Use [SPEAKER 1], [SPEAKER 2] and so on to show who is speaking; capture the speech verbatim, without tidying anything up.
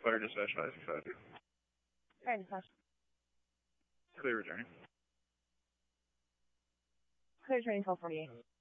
[SPEAKER 1] Fire dispatch five six five.
[SPEAKER 2] Fire dispatch.
[SPEAKER 1] Clear returning.
[SPEAKER 2] Clear training twelve forty-eight.